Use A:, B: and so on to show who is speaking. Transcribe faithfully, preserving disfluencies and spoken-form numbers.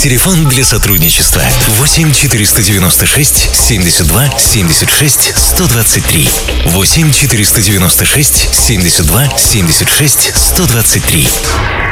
A: Телефон для сотрудничества восемь четыреста девяносто шесть семьдесят два семьдесят шесть сто двадцать три. восемь четыреста девяносто шесть семьдесят два семьдесят шесть сто двадцать три.